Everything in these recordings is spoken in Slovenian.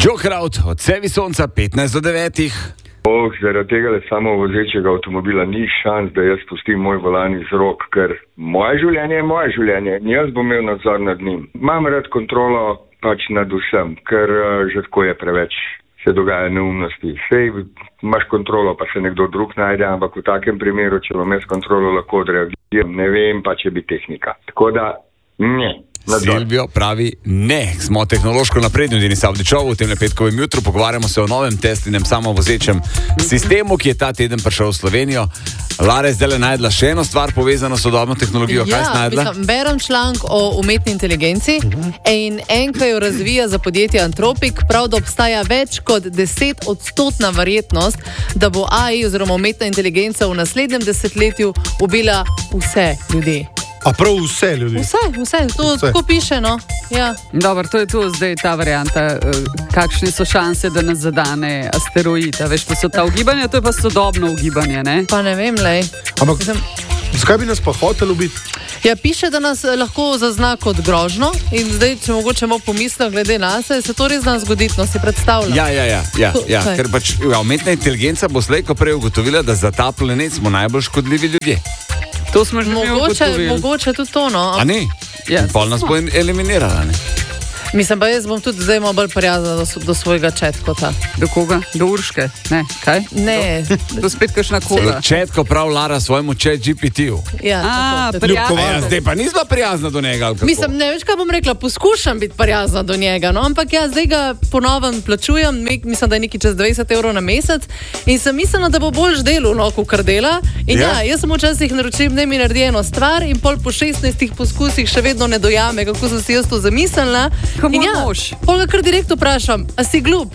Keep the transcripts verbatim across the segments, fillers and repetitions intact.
Jokerot, odsevi sonca, petnajst do devetih. Oh, zaradi tega le samo vozečega avtomobila ni šans, da jaz pustim moj volan iz rok, ker moje življenje je moje življenje in jaz bom imel nadzor nad njim. Imam rad kontrolo pač nad vsem, ker uh, že tako je preveč, se dogaja neumnosti. Sej imaš kontrolo, pa se nekdo drug najde, ampak v takem primeru, če bom jaz kontrolo lahko odreagiram, ne vem pa, če bi tehnika. Tako da, ne. Silvio pravi ne. Smo tehnološko napredni v Dini Savdičovu. V tem petkovem jutru pogovarjamo se o novem Teslinem samovozečem sistemu, ki je ta teden prišel v Slovenijo. Lara je zdaj najdla še eno stvar povezano s sodobno tehnologijo. Ja, Kaj si najdla? Mislim, berem članek o umetni inteligenci in enka jo razvija za podjetje Anthropic, prav da obstaja več kot deset odstotna verjetnost, da bo A I oziroma umetna inteligenca v naslednjem desetletju ubila vse ljudi. A prav vse ljudi? Vse, vse, to vse. Tako piše, no. Ja. Dobro, to je tu zdaj ta varianta, kakšne so šanse, da nas zadane asteroid. Veš, to so ta ugibanja, to je pa sodobno ugibanje, ne? Pa ne vem, lej. Ampak, Mislim, zakaj bi nas pa hotel ubiti? ja, piše, da nas lahko zazna kot grožno in zdaj, če mogoče malo pomislim glede nas, se to res zna zgoditi, no si predstavljam. Ja, ja, ja, ja, ja. Kaj? Ker pač ja, umetna inteligenca bo slej ko prej ugotovila, da za ta planet smo najbolj škodljivi ljudje. To smo že mi Mogoče, ugotovili. mogoče tudi to, no. A ne? Ja, Pol nas bo eliminirala, ne? Mislim, pa jaz bom tudi zdaj malo bolj prijazna do, do svojega četkota. Do koga? Do Urške? Ne, kaj? Ne. To spet kakšna kola. Četko prav Lara svojemu chat G P T-ju. Ja, A, tako, tako. prijazno. Ja, zdaj pa nisva prijazna do njega, ali kako? Mislim, ne veš, kaj bom rekla, poskušam biti prijazna do njega, no, ampak ja, zdaj ga ponovno plačujem, mislim, da je nekaj čez dvajset evrov na mesec in sem mislila, da bo bolj delal, no, kot dela. In ja. ja, jaz sem včasih naročil, da mi naredi eno stvar in pol po šestnajstih poskusih še vedno ne dojame, kako sem si jaz to zamislila. Kako In ja, mož? pol ga kar direkt vprašam, a si glup?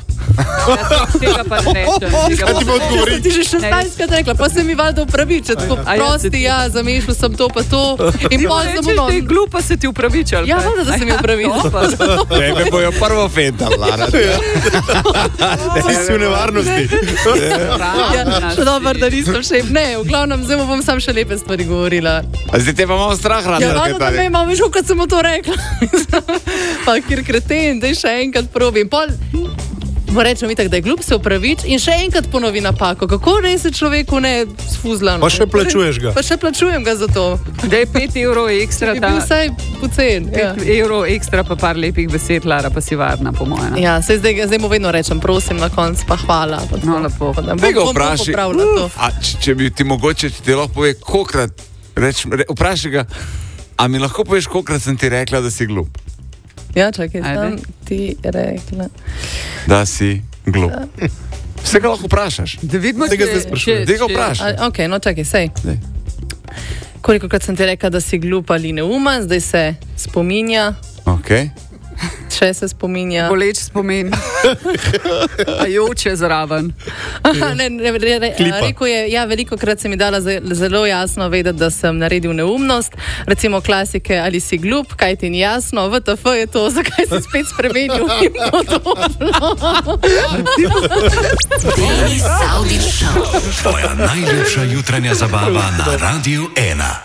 Ja, tega pa ne rečem. Tega Kaj ti bo pa- odgovoril? Ti že šestnajstkrat rekla, pa se mi valjda upraviči, tako A ja, se prosti, ti- ja, zamešal sem to pa to. In Ti pol pa sem rečeš, da je glupa, se ti upravičal. Ja, valjda, da se mi upravičil. Tebe bojo prvo fental, Lara. Ti si v nevarnosti. Ja, še dobro, da nisem še. Ne, v glavnem, zdaj mu bom sam še lepe stvari govorila. A zdaj te pa malo strah rada. Ja, valjda, da me imam, veš, kot sem mu to rekla. Pa kjer kreten, daj še enkrat probi. In pol, mu rečem itak, da je glup, se upravič in še enkrat ponovi napako. Kako res se človeku ne sfuzlano? Pa še plačuješ ga. Pa še plačujem ga za to. Da je pet evrov ekstra, Je bil ta vsaj pocen. Ja. pet evrov ekstra, pa par lepih besed, Lara, pa si varna, po mojem. Ja, saj zdaj, zdaj mu vedno rečem, prosim na koncu, pa hvala. Pa to. No, lepo. Pa da bom- Daj ga bom- bom vprašaj. popravila to. A če, če bi ti mogoče, če ti lahko pove, kolikrat, reč, re, vprašaj ga, a mi lahko poveš, kolikrat sem ti rekla, da si glup? Ja, čakaj, Ajde. sem ti rekla. Da si glup. Vse ga lahko vprašaš. Da vidimo, Tega če- zdaj sprašujem. če- Daj ga če- vprašaj. A, ok, no čakaj, sej. Daj. Kolikokrat sem ti rekla, da si glup ali neumen, zdaj se spominja, Okay. še se spominja. Boleč spomin. A joče zraven. Aha, ne, ne, re, re, Klipa. rekel je, ja, veliko krat se mi dala ze- zelo jasno vedeti, da sem naredil neumnost. Recimo klasike, ali si glup, kaj ti ni jasno, V T F je to, zakaj si spet spremenil in podobno. Deni Savdič Show. Tvoja najljubša jutranja zabava na Radiu ena.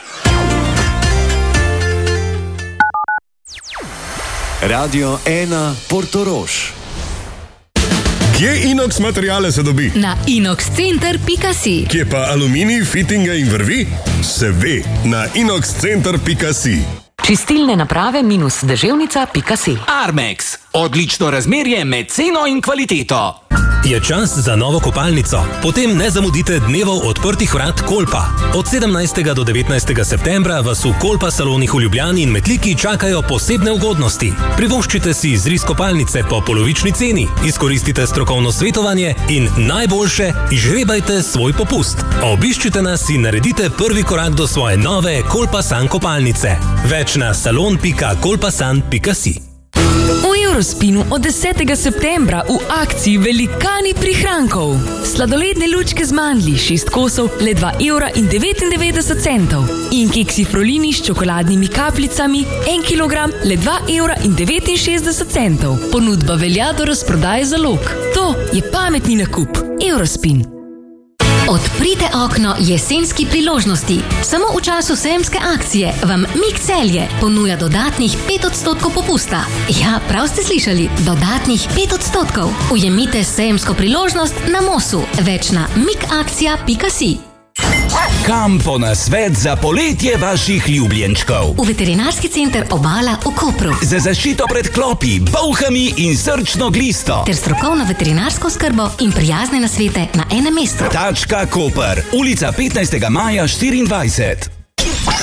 Radio ena Portorož. Kje inox materiale se dobi? Na inoxcenter pika si. Kje pa aluminij, fitinga in vrvi? Se ve na inoxcenter pika si. Čistilne naprave minus deževnica pika si. Armex. Odlično razmerje med ceno in kvaliteto. Je čas za novo kopalnico? Potem ne zamudite dnevov odprtih vrat Kolpa. Od sedemnajstega do devetnajstega septembra vas v Kolpa salonih v Ljubljani in Metliki čakajo posebne ugodnosti. Privoščite si izris kopalnice po polovični ceni, izkoristite strokovno svetovanje in najboljše, izžrebajte svoj popust. Obiščite nas in naredite prvi korak do svoje nove Kolpasan kopalnice. Več na salon pika kolpasan pika si. V Eurospinu od desetega septembra v akciji velikani prihrankov. Sladoledne lučke z mandlji, šest kosov, le dva evra in devetindevetdeset centov. In keksi Frolini s čokoladnimi kapljicami, en kilogram, le dva evra in devetinšestdeset centov. Ponudba velja do razprodaje zalog. To je pametni nakup. Eurospin. Odprite okno jesenski priložnosti. Samo v času sejemske akcije vam Mik Celje ponuja dodatnih pet odstotkov popusta. Ja, prav ste slišali, dodatnih pet odstotkov. Ujemite sejemsko priložnost na Mosu. Več na mikakcija pika si. Kam po nasvet za poletje vaših ljubljenčkov? V veterinarski center Obala v Kopru. Za zaščito pred klopi, bolhami in srčno glisto. Ter strokovno veterinarsko skrbo in prijazne nasvete na enem mestu. Tačka Koper, ulica petnajstega maja štiriindvajset.